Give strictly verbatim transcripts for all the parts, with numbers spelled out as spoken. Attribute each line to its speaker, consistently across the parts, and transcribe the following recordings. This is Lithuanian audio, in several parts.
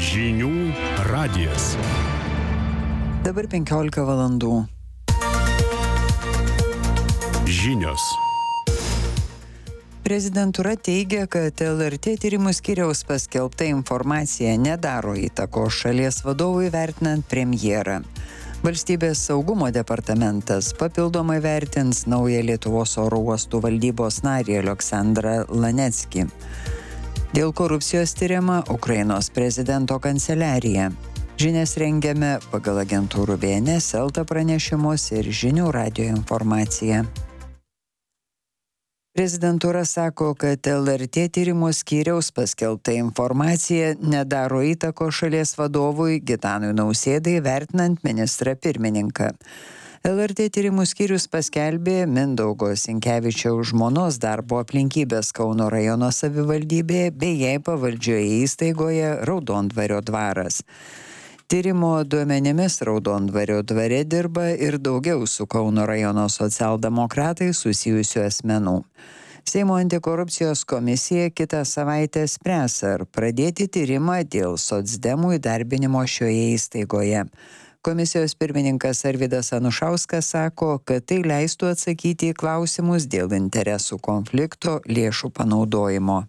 Speaker 1: Žinių radijas.
Speaker 2: Dabar penkiolika valandų.
Speaker 1: Žinios.
Speaker 2: Prezidentūra teigia, kad L R T tyrimų skyriaus paskelbta informacija nedaro įtakos šalies vadovui vertinant premjerą. Valstybės saugumo departamentas papildomai vertins naują Lietuvos oro uostų valdybos narį Aleksandrą Laneckį. Dėl korupcijos tyriama Ukrainos prezidento kanceliarija. Žinias rengiame pagal agentūrų B N S, Elta pranešimus ir Žinių radijo informaciją. Prezidentūra sako, kad L R T tyrimų skyriaus paskelbta informacija nedaro įtakos šalies vadovui Gitanui Nausėdai vertinant ministrą pirmininką. L R T tyrimų skyrius paskelbė Mindaugo Sinkevičiaus žmonos darbo aplinkybės Kauno rajono savivaldybėje bei jai pavaldžioje įstaigoje Raudondvario dvaras. Tyrimo duomenimis Raudondvario dvare dirba ir daugiau su Kauno rajono socialdemokratai susijusių asmenų. Seimo antikorupcijos komisija kitą savaitę spręs, ar pradėti tyrimą dėl socdemų įdarbinimo šioje įstaigoje. Komisijos pirmininkas Arvydas Anušauskas sako, kad tai leistų atsakyti į klausimus dėl interesų konflikto lėšų panaudojimo.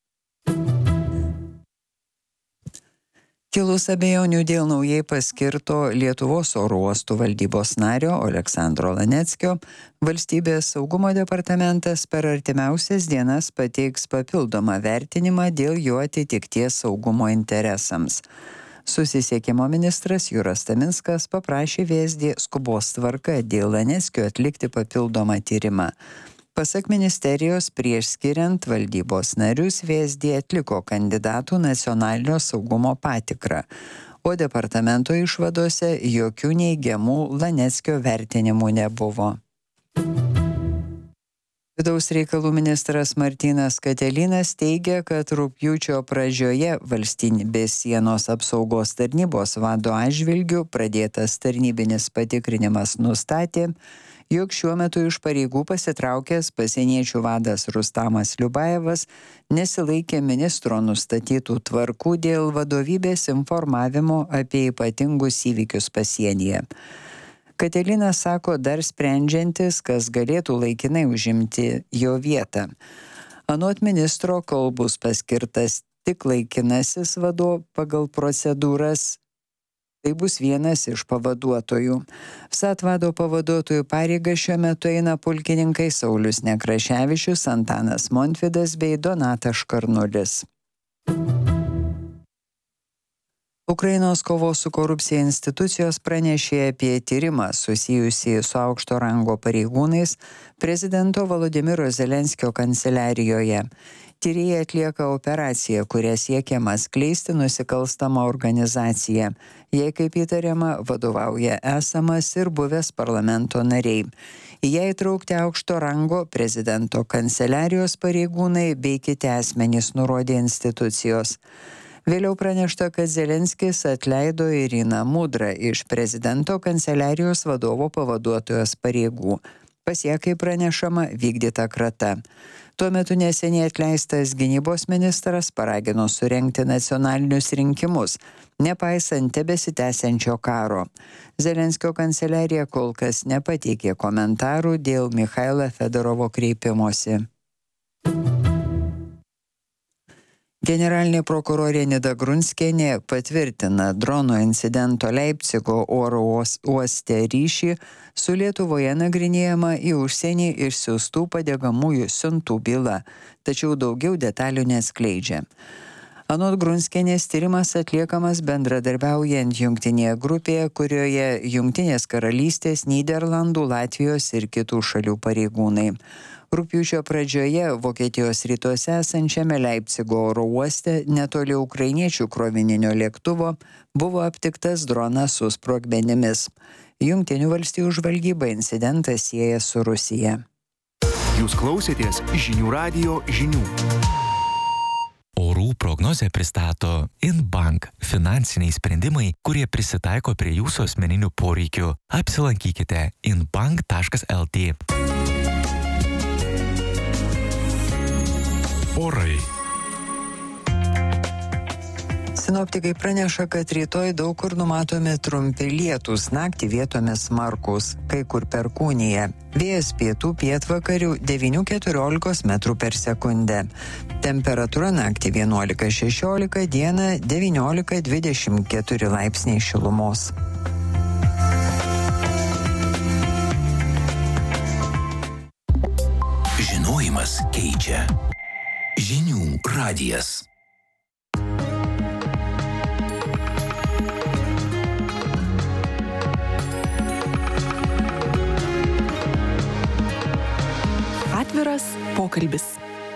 Speaker 2: Kilus abejonių dėl naujai paskirto Lietuvos oro uostų valdybos nario Aleksandro Laneckio, Valstybės saugumo departamentas per artimiausias dienas pateiks papildomą vertinimą dėl jo atitikties saugumo interesams. Susisiekimo ministras Juras Taminskas paprašė V S D skubos tvarka dėl Laneckio atlikti papildomą tyrimą. Pasak ministerijos, prieš skiriant valdybos narius V S D atliko kandidatų nacionalinio saugumo patikrą, o departamento išvadose jokių neigiamų Laneckio vertinimų nebuvo. Vidaus reikalų ministras Martynas Katelinas teigia, kad rugpjūčio pradžioje valstybės sienos apsaugos tarnybos vado atžvilgiu pradėtas tarnybinis patikrinimas nustatė, jog šiuo metu iš pareigų pasitraukęs pasieniečių vadas Rustamas Liubajevas nesilaikė ministro nustatytų tvarkų dėl vadovybės informavimo apie ypatingus įvykius pasienyje. Katelinas sako, dar sprendžiantis, kas galėtų laikinai užimti jo vietą. Anot ministro, kol bus paskirtas tik laikinasis vado pagal procedūras, tai bus vienas iš pavaduotojų. Vsat vado pavaduotojų pareigas šiuo metu eina pulkininkai Saulius Nekraševičius, Antanas Montvydas bei Donatas Škarnulis. Ukrainos kovos su korupcija institucijos pranešė apie tyrimą susijusį su aukšto rango pareigūnais prezidento Volodymyro Zelenskio kanceliarijoje. Tyrėjai atlieka operaciją, kuria siekiama skleisti nusikalstamą organizaciją. Jai, kaip įtariama, vadovauja esamas ir buvęs parlamento nariai. Į ją įtraukti aukšto rango prezidento kanceliarijos pareigūnai bei kiti asmenys, nurodė institucijos. Vėliau pranešta, kad Zelenskis atleido Iriną Mudrą iš prezidento kanceliarijos vadovo pavaduotojos pareigų. Pas ją, kaip pranešama, vykdyta krata. Tuo metu neseniai atleistas gynybos ministras paragino surengti nacionalinius rinkimus, nepaisant tebesitęsiančio karo. Zelenskio kanceliarija kol kas nepateikė komentarų dėl Michailo Fedorovo kreipimosi. Generalinė prokurorė Nida Grunskienė patvirtina drono incidento Leipcigo oro uoste ryšį su Lietuvoje nagrinėjama į užsienį išsiųstų padegamųjų siuntų byla, tačiau daugiau detalių neatskleidžia. Anot Grunskienės, tyrimas atliekamas bendradarbiaujant jungtinėje grupėje, kurioje Jungtinės karalystės, Nyderlandų, Latvijos ir kitų šalių pareigūnai. Rugpjūčio pradžioje Vokietijos rytuose esančiame Leipcigo oro uoste netoli ukrainiečių krovininio lėktuvo buvo aptiktas dronas su sprogmenimis. Jungtinių valstijų žvalgyba incidentą sieja su Rusija.
Speaker 1: Jūs klausėtės Žinių radijo žinių.
Speaker 3: Orų prognozę pristato Inbank – finansiniai sprendimai, kurie prisitaiko prie jūsų asmeninių poreikių. Apsilankykite inbank taškas el tė.
Speaker 1: Orai.
Speaker 2: Sinoptikai praneša, kad rytoj daug kur numatomi trumpi lietūs, naktį vietomis smarkūs, kai kur perkūnija. Vėjas pietų pietvakarių devyni keturiolikos metrų per sekundę. Temperatūra naktį vienuolika šešiolika, dieną devyniolika dvidešimt keturi laipsniai šilumos.
Speaker 4: Žinojimas keičia. Žinių radijas.
Speaker 5: Atviras pokalbis.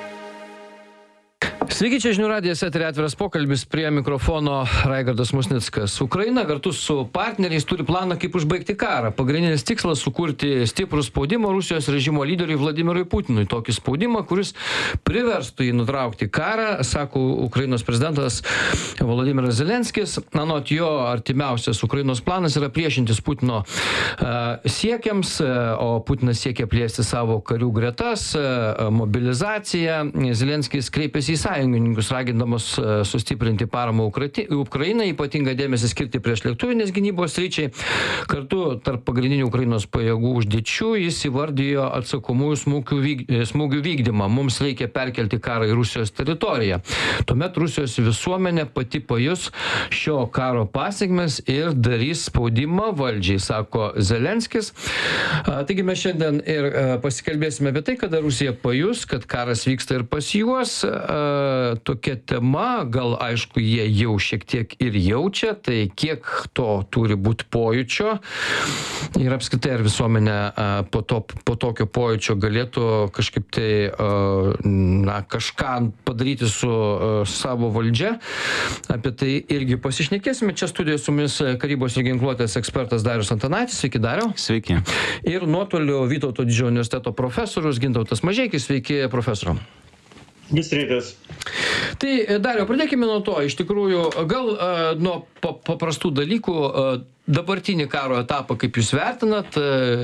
Speaker 6: Sveiki, čia Žinių radijas, eteryje Atviras pokalbis, prie mikrofono Raigardas Musnickas. Ukraina kartu su partneriais turi planą, kaip užbaigti karą. Pagrindinis tikslas - sukurti stiprų spaudimą Rusijos režimo lyderiui Vladimirui Putinui. Tokį spaudimą, kuris priverstų jį nutraukti karą, sako Ukrainos prezidentas Volodymyras Zelenskis. Anot jo, artimiausias Ukrainos planas yra priešintis Putino uh, siekiams, uh, o Putinas siekia plėsti savo karių gretas, uh, mobilizaciją. Zelenskis kreipėsi į sąjungininkus, ragindamas sustiprinti paramą Ukrainai, ypatingą dėmesį skirti prieš lėktuvinės gynybos sričiai. Kartu tarp pagrindinių Ukrainos pajėgų užduočių jis įvardijo atsakomųjų smūgių vykdymą. Mums reikia perkelti karą į Rusijos teritoriją. Tuomet Rusijos visuomenė pati pajus šio karo pasiekmes ir darys spaudimą valdžiai, sako Zelenskis. Taigi mes šiandien ir pasikalbėsime apie tai, kada Rusija pajus, kad karas vyksta ir pas juos. Tokia tema, gal aišku, jie jau šiek tiek ir jaučia, tai kiek to turi būti pojūčio ir apskritai ar visuomenė po, to, po tokio pojūčio galėtų kažkaip tai na, kažką padaryti su savo valdžia. Apie tai irgi pasišnekėsime. Čia studijoje su mumis karybos ir ginkluotės ekspertas Darius Antanaitis. Sveiki, Dariau.
Speaker 7: Sveiki.
Speaker 6: Ir nuotoliu Vytauto Didžiojo universiteto profesorius Gintautas Mažeikis. Sveiki, profesoriau.
Speaker 8: Vis rytas.
Speaker 6: Tai, Dariau, pradėkime nuo to. Iš tikrųjų, gal uh, nuo pa paprastų dalykų, uh, dabartinį karo etapą, kaip jūs vertinat,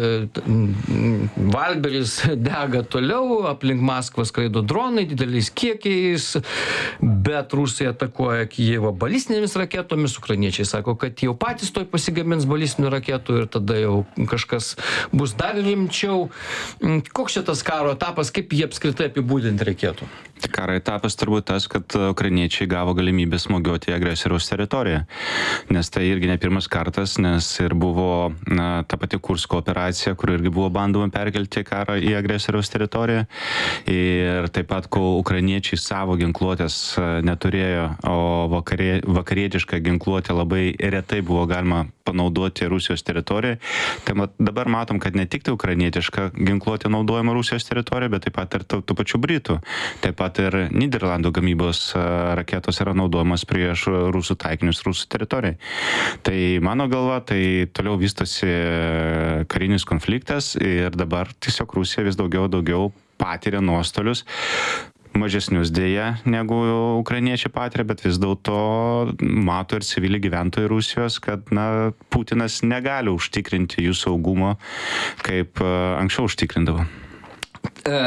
Speaker 6: Valberis dega toliau, aplink Maskvą skraido dronai dideliais kiekiais, bet Rusai atakuoja Kijevą balistinėmis raketomis, ukrainiečiai sako, kad jau patys toj pasigamins balistinių raketų ir tada jau kažkas bus dar rimčiau. Koks čia tas karo etapas, kaip jį apskritai apibūdinti reikėtų?
Speaker 7: Karo etapas turbūt tas, kad ukrainiečiai gavo galimybę smūgiuoti į agresoriaus teritoriją, nes tai irgi ne pirmas kartas, nes ir buvo na, ta pati Kursko operacija, kur irgi buvo bandoma perkelti karą į agresoriaus teritoriją. Ir taip pat, kol ukrainiečiai savo ginkluotės neturėjo, o vakarė, vakarietišką ginkluotę labai retai buvo galima panaudoti Rusijos teritorijoje. Tai mat, dabar matom, kad ne tik tai ukrainietiška ginkluotė naudojama Rusijos teritorijoje, bet taip pat ir tų, tų pačių Britų. Taip pat ir Nyderlandų gamybos raketos yra naudojamas prieš rusų taikinius rusų teritorijai. Tai mano galva, tai toliau vystosi karinis konfliktas ir dabar tiesiog Rusija vis daugiau daugiau patiria nuostolius, mažesnius dėja negu ukrainiečiai patiria, bet vis dėlto mato ir civiliai gyventojai Rusijos, kad na, Putinas negali užtikrinti jų saugumo, kaip anksčiau užtikrindavo.
Speaker 6: E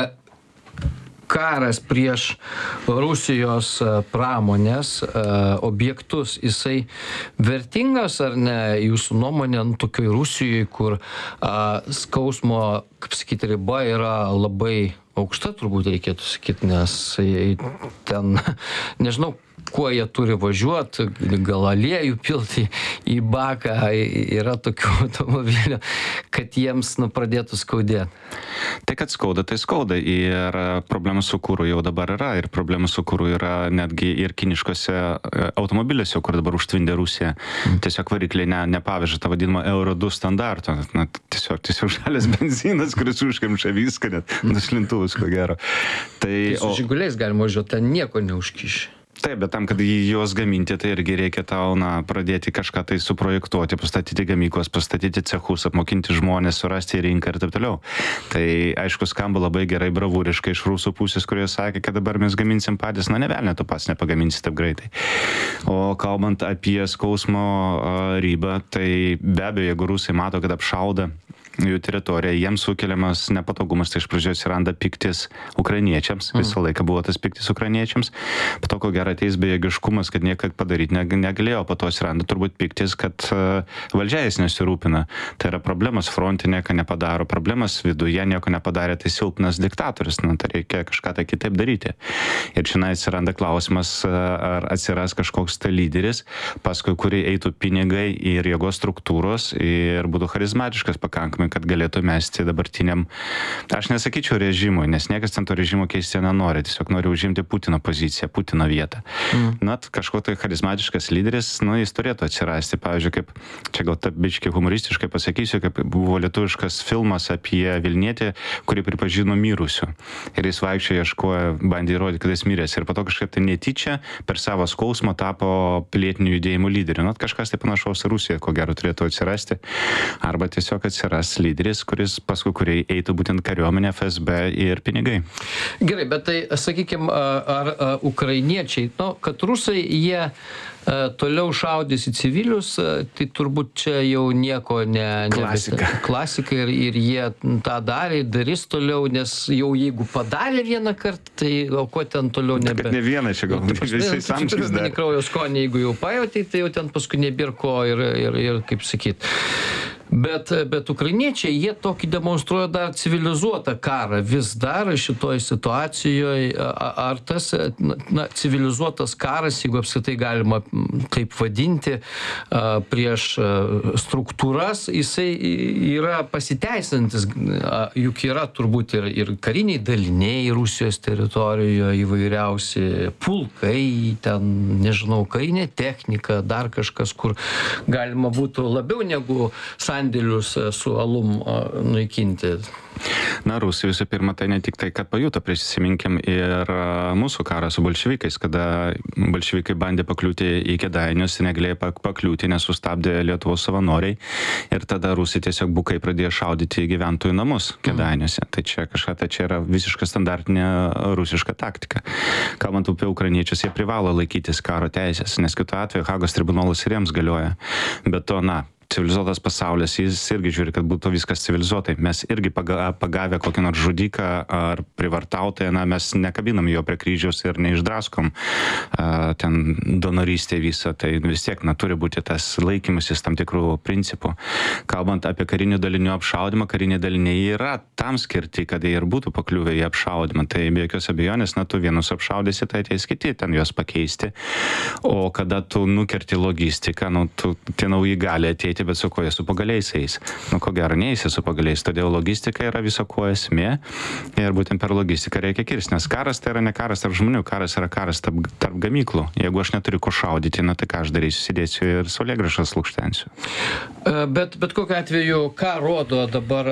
Speaker 6: Karas prieš Rusijos pramonės objektus, jisai vertingas ar ne, jūsų nuomonė, tokioj Rusijoje, kur a, skausmo, kaip sakyti, riba yra labai aukšta, turbūt reikėtų sakyti, nes ten, nežinau, kuo jie turi važiuoti, gal aliejų pilti į baką, yra tokių automobilių, kad jiems nu, pradėtų skaudėti.
Speaker 7: Tai, kad skauda, tai skauda. Ir problema su kuru jau dabar yra. Ir problema su kuru yra netgi ir kiniškose automobiliuose, kur dabar užtvindė Rusija. Mm. Tiesiog varikliai ne, nepaveža tą vadinamą Euro du standarto. Na, tiesiog, tiesiog žalias benzinas, kuris užkemša viską, net nuslintuvus, ko gero. Tai,
Speaker 6: tai su
Speaker 7: o...
Speaker 6: žiguliais galima važiuoti, ten nieko neužkiši.
Speaker 7: Taip, bet tam, kad juos gaminti, tai irgi reikia tau, na, pradėti kažką tai suprojektuoti, pastatyti gamyklos, pastatyti cechus, apmokinti žmonės, surasti rinką ir taip toliau. Tai, aišku, skamba labai gerai, bravūriškai iš rusų pusės, kurie sakė, kad dabar mes gaminsim patys, na, nevelnė, tu pats nepagaminsi taip greitai. O kalbant apie skausmo ribą, tai be abejo, jeigu rusai mato, kad apšauda jų teritoriją, jiems sukeliamas nepatogumas, tai iš pradžių atsiranda piktis ukrainiečiams, visą laiką buvo tas piktis ukrainiečiams, po to ko gero ateis bejėgiškumas, kad niekad padaryti negalėjo, po to atsiranda turbūt piktis, kad valdžia jais nesirūpina. Tai yra problemas fronte, nieko nepadaro, problemas viduje nieko nepadarė, tai silpnas diktatorius, na, tai reikia kažką tai kitaip daryti. Ir čia atsiranda klausimas, ar atsiras kažkoks tai lyderis, paskui kurį eitų pinigai ir jėgos struktūros ir būtų charizmatiškas pakankamai, kad galėtų mesti dabartiniam, aš nesakyčiau režimui, nes niekas ten to režimo keisti nenori, tiesiog nori užimti Putino poziciją, Putino vietą. Mm. Na, kažkoks tai charizmatiškas lyderis, nu, jis turėtų atsirasti, pavyzdžiui, kaip, čia gal ta biškiai humoristiškai pasakysiu, kaip buvo lietuviškas filmas apie Vilnietį, kurį pripažino mirusiu. Ir jis vaikščiojo, ieškojo, bandė įrodyti, kad jis miręs. Ir po to kažkaip tai netyčia per savo skausmą tapo pilietinių judėjimų lyderiu. Na, kažkas tai panašaus Rusija, ko gero turėtų atsirasti. Arba tiesiog atsiras lyderis, kuris paskui kuriai eitų būtent kariuomenė, F S B ir pinigai.
Speaker 6: Gerai, bet tai, sakykime, ar, ar ukrainiečiai, nu, kad rusai, jie toliau šaudys į civilius, tai turbūt čia jau nieko ne...
Speaker 7: Klasika.
Speaker 6: Klasika ir, ir jie tą darė, darys toliau, nes jau jeigu padarė vieną kartą, tai o ko ten toliau nebe...
Speaker 7: Kad ne vieną čia gal, visais amžiais dar.
Speaker 6: Kraujo skonį, jeigu jau pajautai, tai jau ten paskui nebirko ir, ir, ir kaip sakyt. Bet, bet ukrainiečiai, jie tokį demonstruoja dar civilizuotą karą vis dar šitoj situacijoje. Ar tas na, civilizuotas karas, jeigu apskritai galima taip vadinti, prieš struktūras, jisai yra pasiteisantis. Juk yra turbūt ir, ir kariniai daliniai Rusijos teritorijoje įvairiausi, pulkai, ten, nežinau, karinė technika, dar kažkas, kur galima būtų labiau negu sandėlius su alum naikinti.
Speaker 7: Na, Rusija visų pirma, tai ne tik tai, kad pajuto, prisiminkim ir mūsų karą su bolševikais, kada bolševikai bandė pakliūti į Kėdainius ir negalėjo pakliūti, nes sustabdė Lietuvos savanoriai. Ir tada Rusija tiesiog bukai pradėjo šaudyti gyventojų namus Kėdainiuose. Mm. Tai čia kažką, tai čia yra visiškai standartinė rusiška taktika. Kalbant apie ukrainiečius, jie privalo laikytis karo teisės, nes kitu atveju Hagos tribunolas ir jiems galioja. Bet to, na, civilizuotas pasaulis, jis irgi žiūri, kad būtų viskas civilizuotai. Mes irgi pagavę kokį nors žudiką ar privartautoją, na, mes nekabinam jo prie kryžiaus ir neišdraskom ten donorystę visą. Tai vis tiek, na, turi būti tas laikymasis tam tikrų principų. Kalbant apie karinių dalinių apšaudimą, kariniai daliniai yra tam skirti, kad jie ir būtų pakliuvę į apšaudimą. Tai be jokios abejonės, na, tu vienus apšaudysi, tai ateis kiti ten juos pakeisti. O kada tu nukerti logistiką, nu, tu, tie nauji gali ateiti, bet su kuo jie su pagaliais eis. Nu, ko gero, neįsi su pagaliais, todėl logistika yra viso ko esmė ir būtent per logistiką reikia kirsti, nes karas tai yra ne karas tarp žmonių, karas yra karas tarp, tarp gamyklų. Jeigu aš neturiu ko šaudyti, na tai ką aš darysiu, sėdėsiu ir saulėgrąžas lukštensiu.
Speaker 6: Bet, bet kokiu atveju, ką rodo dabar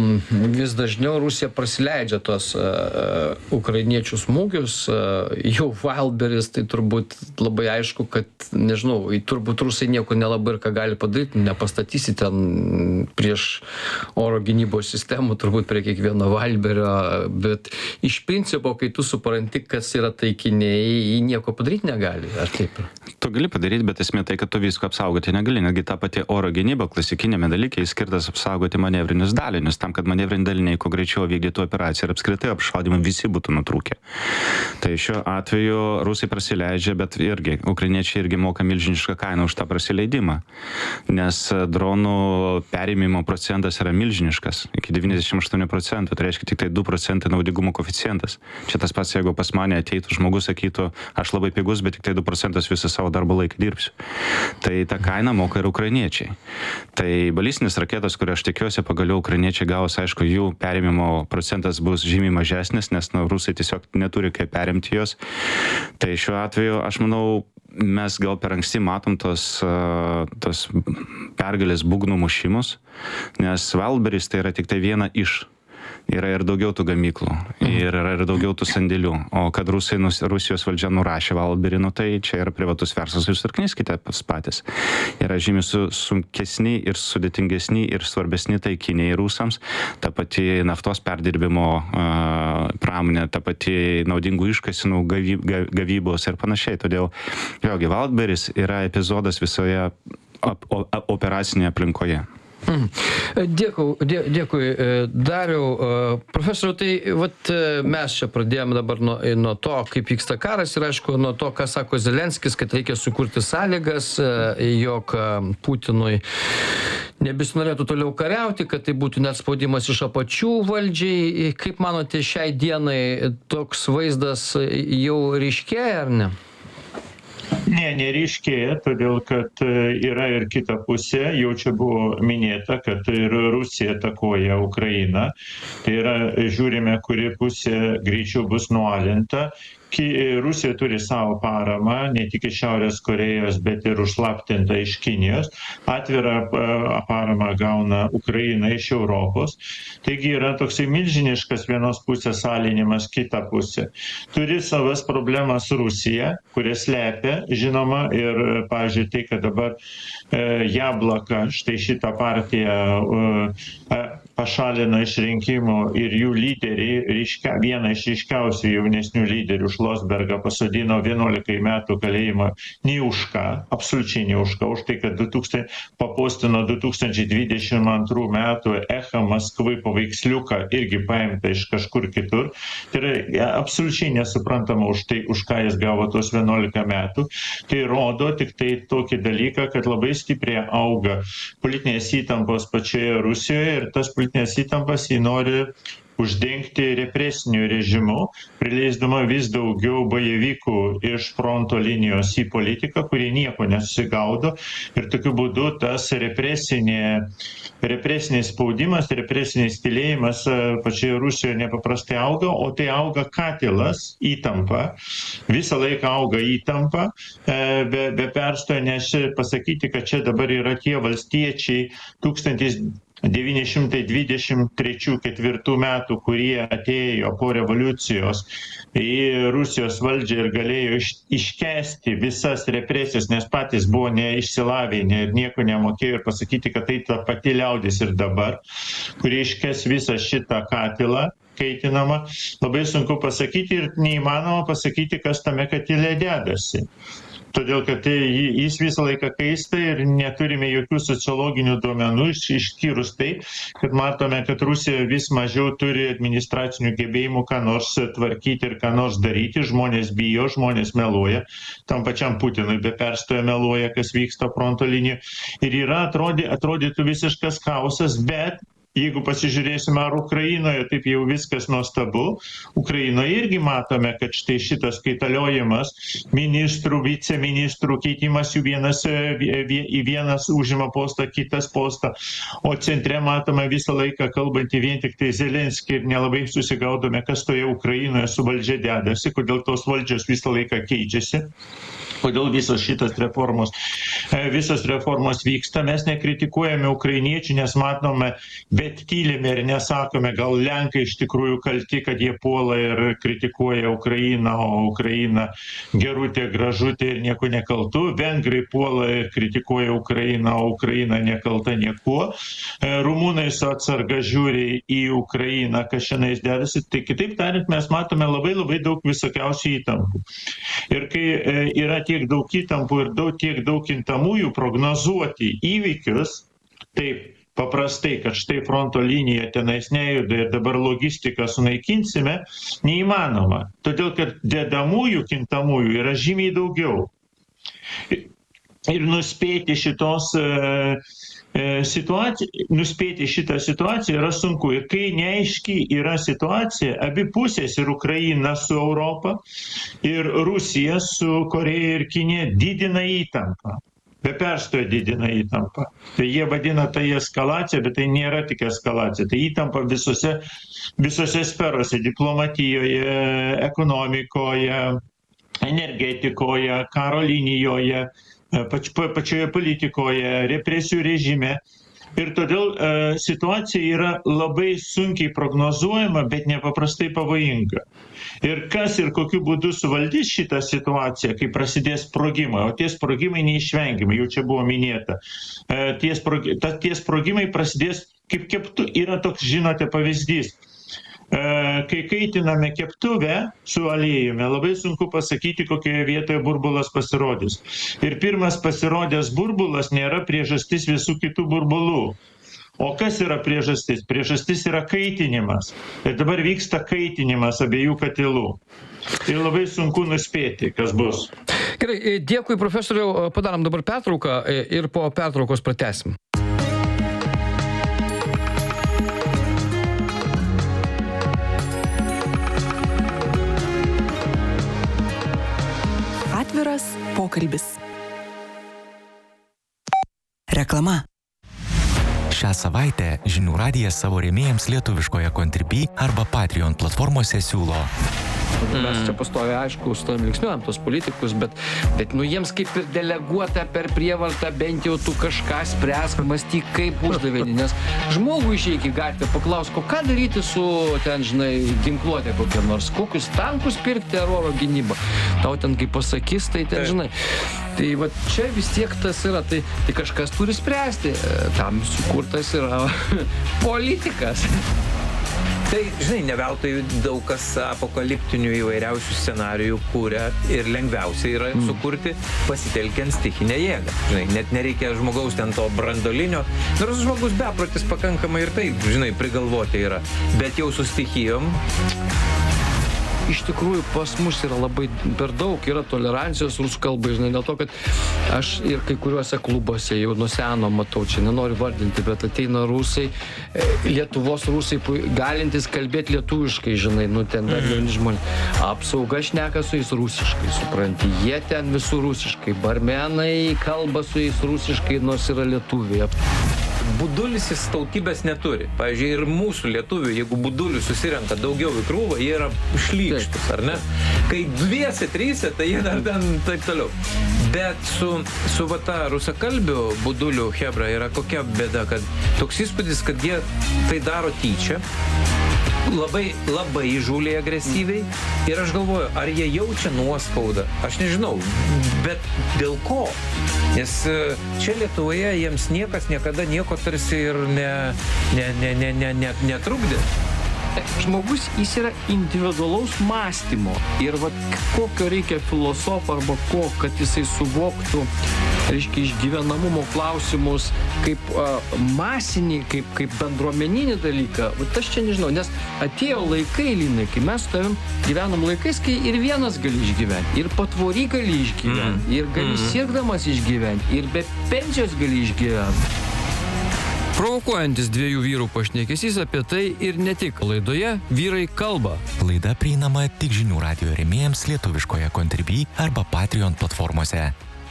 Speaker 6: vis dažniau Rusija prasileidžia tos uh, ukrainiečių smūgius, uh, jau Wildberries, tai turbūt labai aišku, kad, nežinau, turbūt rusai nieko nelabai ir ką gali padaryti, nepastatysi ten prieš oro gynybos sistemų, turbūt prie kiekvieno Wildberrio, bet iš principo, kai tu supranti, kas yra taikiniai, nieko padaryti negali, ar taip?
Speaker 7: Tu gali padaryti, bet esmė tai, kad tu visko apsaugoti negali, netgi ta pati oro gynyba klasikinėme dalyke skirtas apsaugoti manevrinius dalinius, tam, kad manevriniai daliniai kuo greičiau vykdytų operaciją ir apskritai apšaudimai visi būtų nutrūkę. Tai šiuo atveju rusai prasileidžia, bet irgi, ukrainiečiai irgi moka milžinišką kainą už tą prasileidimą, nes dronų perėmimo procentas yra milžiniškas, iki devyniasdešimt aštuoni procentų, tai reiškia tik tai du procentai naudingumo koeficientas. Čia tas pats, jeigu pas mane ateitų žmogus, sakytų, aš labai pigus, bet tik tai du procentus visą savo darbo laiką dirbsiu. Tai tą kainą moka ir ukrainiečiai. Tai balistinės raketos, kurio aš tikiuosi, pagaliau ukrainiečiai gaus, aišku, jų perėmimo procentas bus žymiai mažesnis, nes na, rusai tiesiog neturi kaip perimti jos. Tai šiuo atveju, aš manau, mes gal per anksti matom tos, tos pergalės būgnų mušimus, nes Wildberries tai yra tik tai viena iš. Yra ir daugiau tų gamyklų, ir yra ir daugiau tų sandėlių. O kad Rusai, Rusijos valdžia nurašė Wildberry, nu tai čia yra privatus verslas, jūs ir knyskite patys. Yra žymiai su, sunkesni ir sudėtingesni ir svarbesni taikiniai rusams. Ta pati naftos perdirbimo uh, pramonė, ta pati naudingų iškasinų gavyb, gavybos ir panašiai. Todėl, vėlgi, Wildberries yra epizodas visoje op, op, operacinėje aplinkoje.
Speaker 6: Dėkui, dė, dėkui Dariau. Profesoriau, tai vat mes čia pradėjome dabar nuo, nuo to, kaip vyksta karas ir aišku, nuo to, ką sako Zelenskis, kad reikia sukurti sąlygas, jog Putinui nebesinorėtų toliau kariauti, kad tai būtų net spaudimas iš apačių valdžiai. Kaip manote, šiai dienai toks vaizdas jau ryškėja ar ne?
Speaker 8: Ne, neryškėja, todėl kad yra ir kita pusė, jau čia buvo minėta, kad ir Rusija atakuoja Ukrainą. Tai yra, žiūrime, kuri pusė greičiau bus nualinta. Rusija turi savo paramą, ne tik iš Šiaurės Korėjos, bet ir užslaptintą iš Kinijos. Atvirą paramą gauna Ukraina iš Europos. Taigi yra toksai milžiniškas vienos pusės alinimas, kita pusė. Turi savas problemas Rusija, kurie slepia, žinoma, ir, pavyzdžiui, tai, kad dabar e, Jablaka, štai šitą partiją e, pašalino iš rinkimų ir jų lyderį, ryškia, vieną iš ryškiausių jaunesnių lyderių, Šlosbergą, pasodino vienuolikai metų kalėjimą nei už ką, absoliučiai nei už ką, už tai, kad du tūkstančiai, papostino du tūkstančiai dvidešimt antrų metų Echa Maskvai paveiksliuką irgi paimta iš kažkur kitur. Tai yra absoliučiai nesuprantama už tai, už ką jis gavo tos vienuolika metų. Tai rodo tik tai tokį dalyką, kad labai stipriai auga politinės įtampos pačioje Rusijoje ir tas politinės įtampas jį nori uždengti represiniu režimu, prileisdama vis daugiau bajevykų iš fronto linijos į politiką, kurie nieko nesusigaudo. Ir tokiu būdu tas represinė, represinis spaudimas, represinis tylėjimas pačioje Rusijoje nepaprastai auga, o tai auga katilas, įtampa. Visą laiką auga įtampa, be, be perstojo, nes pasakyti, kad čia dabar yra tie valstiečiai tūkstantis devyni šimtai dvidešimt trečių ketvirtų metų, kurie atėjo po revoliucijos į Rusijos valdžią ir galėjo iš, iškesti visas represijas, nes patys buvo neišsilavinę ir nieko nemokėjo, ir pasakyti, kad tai ta pati liaudis ir dabar, kurie iškes visą šitą katilą kaitinamą, labai sunku pasakyti ir neįmanoma pasakyti, kas tame katile dedasi. Todėl, kad tai, jis visą laiką kaista ir neturime jokių sociologinių duomenų, išskyrus tai, kad matome, kad Rusija vis mažiau turi administracinių gebėjimų ką nors tvarkyti ir ką nors daryti. Žmonės bijo, žmonės meluoja. Tam pačiam Putinui be perstojo meluoja, kas vyksta fronto linijoje. Ir yra, atrodė, atrodytų visiškas chaosas, bet jeigu pasižiūrėsime, ar Ukrainoje taip jau viskas nuostabu, Ukrainoje irgi matome, kad štai šitas kaitaliojimas, ministrų, viceministrų keitimas jų vienas, į vienas užima postą, kitas postą, o centre matome visą laiką kalbantį vien tik tai Zelenskį ir nelabai susigaudome, kas toje Ukrainoje su valdžia dedasi, kodėl tos valdžios visą laiką keičiasi. Kodėl visos šitas reformos, visos reformos vyksta. Mes nekritikuojame ukrainiečių, nes matome, bet tylime ir nesakome, gal Lenkai iš tikrųjų kalti, kad jie puola ir kritikuoja Ukrainą, o Ukraina gerutė, gražutė ir nieko nekaltų. Vengrai puola ir kritikuoja Ukrainą, o Ukraina nekalta niekuo. Rumunai su atsarga žiūri į Ukrainą, kas šiandien dedasi. Tai kitaip tariant, mes matome labai labai daug visokiausių įtampų. Ir kai yra tiek daug įtampų ir daug, tiek daug kintamųjų, prognozuoti įvykius, taip paprastai, kad štai fronto linija tenais nejuda ir dabar logistiką sunaikinsime, neįmanoma. Todėl, kad dedamųjų kintamųjų yra žymiai daugiau. Ir nuspėti šitos situaciją, nuspėti šitą situaciją yra sunku. Ir kai neaiški yra situacija, abi pusės, ir Ukraina su Europa, ir Rusija su Koreja ir Kinija, didina įtampą. Be perstojo didina įtampą. Tai jie vadina tai eskalacija, bet tai nėra tik eskalacija. Tai įtampa visose, visose sferose, diplomatijoje, ekonomikoje, energetikoje, karo linijoje, Pač, pačioje politikoje, represijų režime. Ir todėl e, situacija yra labai sunkiai prognozuojama, bet nepaprastai pavojinga. Ir kas ir kokiu būdu suvaldys šitą situaciją, kai prasidės sprogimai, o tie sprogimai neišvengiami, jau čia buvo minėta. E, tie, sprogi, ta, tie sprogimai prasidės kaip keptu, yra toks, žinote, pavyzdys. Kai kaitiname keptuvę su aliejumi, labai sunku pasakyti, kokioje vietoje burbulas pasirodys. Ir pirmas pasirodęs burbulas nėra priežastis visų kitų burbulų. O kas yra priežastis? Priežastis yra kaitinimas. Ir dabar vyksta kaitinimas abiejų katilų. Ir labai sunku nuspėti, kas bus.
Speaker 6: Gerai, dėkui profesoriau, padarom dabar pertrauką ir po pertraukos pratęsim.
Speaker 5: Atviras pokalbis.
Speaker 9: Reklama.
Speaker 3: Šią savaitę Žinių radijas savo rėmėjams lietuviškoje Contribui arba Patreon platformose siūlo.
Speaker 6: Mes čia pastovi, aišku, su tavim linksniuojam tos politikus, bet, bet nu, jiems kaip ir deleguota per prievartą, bent jau tu kažką spręsk, mąstyk kaip uždavinį, nes žmogų išeik į gatvę, paklausk, o ką daryti su, ten, žinai, ginkluotė kokia nors, kokius tankus pirkti ar oro gynybą. Tau ten kaip pasakys, tai ten, žinai. Tai va čia vis tiek tas yra, tai, tai kažkas turi spręsti, tam sukurtas yra politikas.
Speaker 10: Tai, žinai, ne veltui daug kas apokaliptinių įvairiausių scenarijų kūrė ir lengviausia yra mm. sukurti pasitelkiant stichinę jėgą. Žinai, net nereikia žmogaus ten to brandolinio, nors žmogus beprotis pakankamai ir taip, žinai, prigalvoti yra. Bet jau su stichijom...
Speaker 6: Iš tikrųjų, pas mus yra labai per daug, yra tolerancijos rusų kalbai, žinai, dėl to, kad aš ir kai kuriuose klubuose jau nuo seno matau, čia nenoriu vardinti, bet ateina rusai, Lietuvos rusai, galintys kalbėti lietuviškai, žinai, nu ten dar jauni žmonės. Apsauga šneka su jais rusiškai, supranti, jie ten visų rusiškai, barmenai kalba su jais rusiškai, nors yra lietuviai.
Speaker 10: Budulis jis tautybės neturi. Pavyzdžiui, ir mūsų lietuvių, jeigu budulių susirenka daugiau į krūvą, jie yra šlykštus, ar ne? Kai dviese, tryse, tai jie dar ten taip toliau. Bet su, su va ta rusakalbių budulių hebra yra kokia bėda, kad toks įspūdis, kad jie tai daro tyčia, labai, labai įžūliai agresyviai. Ir aš galvoju, ar jie jaučia nuospaudą? Aš nežinau, bet dėl ko? Nes čia Lietuvoje jiems niekas niekada nieko tarsi ir ne, ne, ne, ne, ne, ne, netrukdė.
Speaker 6: Žmogus, jis yra individualaus mąstymo ir vat kokio reikia filosofo arba ko, kad jisai suvoktų, reiškia, išgyvenamumo klausimus kaip a, masinį, kaip, kaip bendruomeninį dalyką. Vat aš čia nežinau, nes atėjo laikai, Linai, kai mes su tavim gyvenam laikais, kai ir vienas gali išgyventi, ir patvory gali išgyventi, mm. ir gali mm. sirgdamas išgyventi, ir be pensijos gali išgyventi. Provokuojantis dviejų vyrų pašnekesys apie tai ir ne tik. Laidoje Vyrai kalba.
Speaker 3: Laida prieinama tik Žinių radijo rėmėjams lietuviškoje Contribui arba Patreon platformose.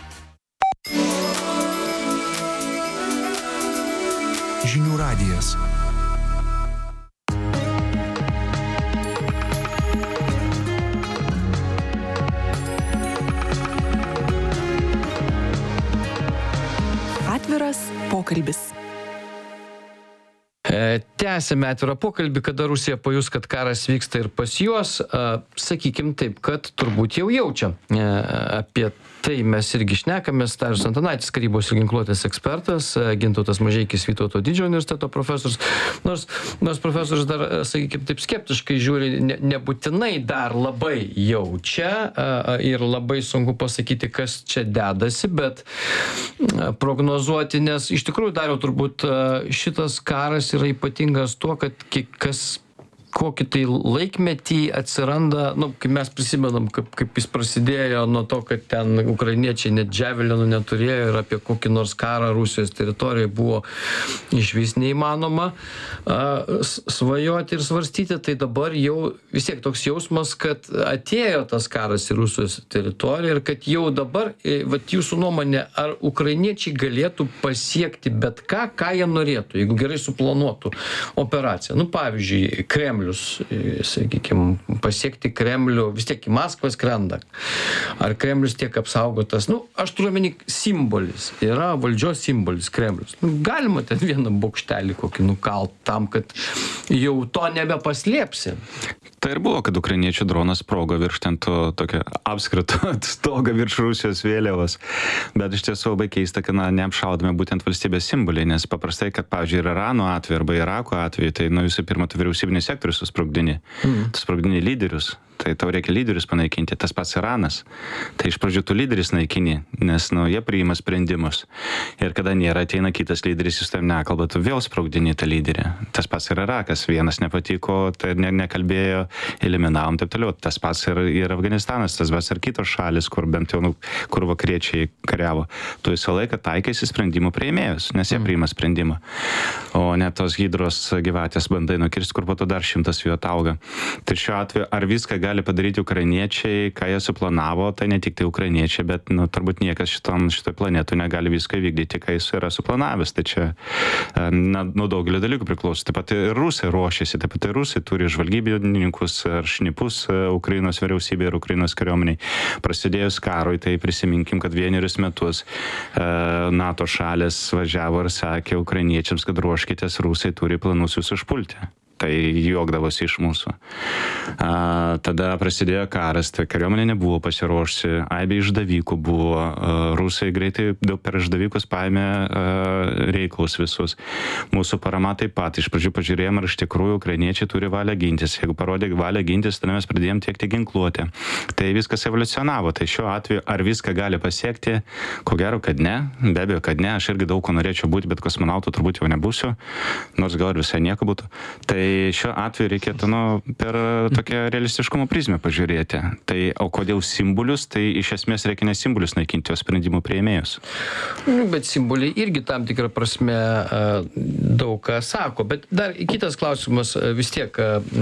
Speaker 1: Žinių radijas.
Speaker 5: Atviras pokalbis.
Speaker 6: Tęsime atvirą pokalbį, kada Rusija pajus, kad karas vyksta ir pas juos. Sakykim taip, kad turbūt jau jaučia. Apie tai mes irgi šnekamės. Darius Antanaitis, karybos ir ginkluotės ekspertas, Gintautas Mažeikis, Vytauto Didžiojo universiteto profesorius. Nors, nors profesorius dar, sakykim taip, skeptiškai žiūri, ne, nebūtinai dar labai jaučia ir labai sunku pasakyti, kas čia dedasi, bet prognozuoti, nes iš tikrųjų, Dariau, turbūt šitas karas yra ypatingas tuo, kad kas kokį tai laikmetį atsiranda, nu, kai mes prisimenam, kaip, kaip jis prasidėjo nuo to, kad ten ukrainiečiai net džiavelinų neturėjo ir apie kokį nors karą Rusijos teritorijoje buvo išvis neįmanoma a, svajoti ir svarstyti, tai dabar jau vis tiek toks jausmas, kad atėjo tas karas į Rusijos teritoriją ir kad jau dabar, vat jūsų nuomonė, ar ukrainiečiai galėtų pasiekti bet ką, ką jie norėtų, jeigu gerai suplanuotų operaciją. Nu, pavyzdžiui, Kremlius, sakykime, pasiekti Kremlių, vis tiek į Maskvą skrenda. Ar Kremlius tiek apsaugotas? Nu, aš turiu omeny simbolis. Yra valdžios simbolis Kremlius. Nu, galima ten vieną bokštelį kokį nukalt tam, kad jau to nebepaslėpsi.
Speaker 7: Tai ir buvo, kad ukrainiečių dronas sprogo virš ten to tokio apskrito stogą virš Rusijos vėliavos. Bet iš tiesų labai keista, kad na, neapšaudome būtent valstybės simboliai, nes paprastai, kad, pavyzdžiui, Irano atveju arba Irako atveju, tai, nu, visų pirma, tu vyriausybinį sektorių susprogdini, mm. tu sprogdini lyderius, Tai tau reikia lyderius panaikinti, tas pats Iranas. Tai iš pradžių tu lyderis naikini, nes nu, jie priima sprendimus. Ir kada nėra, ateina kitas lyderis, jis tam nekalba, tu vėl spraudini tą lyderį. Tas pats ir Irakas, vienas nepatiko, tai ne, nekalbėjo, eliminavom, taip toliau. Tas pats ir, ir Afganistanas, tas pats ir kitos šalis, kur bent jau, nu, kur vakariečiai kariavo. Tu visą laiką taikaisi sprendimų priėmėjus, nes jie priima sprendimą. O ne tos hidros gyvatės bandai nukirsti, kur po to dar šimtas jų atauga. Tai šiuo atveju, ar viską gali padaryti ukrainiečiai, ką jie suplanavo, tai ne tik tai ukrainiečiai, bet nu, turbūt niekas šitam, šitoj planetų negali viską vykdyti, ką jis yra suplanavęs. Tai čia na, nuo daugelio dalykų priklauso. Taip pat ir rusai ruošiasi, taip pat ir rusai turi žvalgybininkus ar šnipus Ukrainos vyriausybė ir Ukrainos kariuomeniai. Prasidėjus karui, tai prisiminkim, kad vienerius metus NATO šalės važiavo ir sakė ukrainiečiams, kad ruoškitės, rusai turi planus jūs užpulti. Tai juokdavosi iš mūsų. A, tada prasidėjo karas, tai kariuomenė nebuvo pasiruošusi, aibė išdavikų buvo, a, rusai greitai daug per išdavikus paėmė a, reikalus visus. Mūsų parama taip pat, iš pradžių pažiūrėjom, ar iš tikrųjų ukrainiečiai turi valią gintis. Jeigu parodė valią gintis, tada mes pradėjom tiekti ginkluotę. Tai viskas evoliucionavo, tai šiuo atveju ar viską gali pasiekti, ko gero, kad ne, be abejo, kad ne, aš irgi daug ko norėčiau būti, bet kosmonautų turbūt jau nebūsiu, nors gal ir visai nieko būtų. Tai šiuo atveju reikėtų nu, per tokią realistiškumo prizmę pažiūrėti. Tai, o kodėl simbolius, tai iš esmės reikia ne simbolius naikinti, o sprendimų priėmėjus.
Speaker 6: Bet simboliai irgi tam tikrą prasme daug ką sako. Bet dar kitas klausimas vis tiek.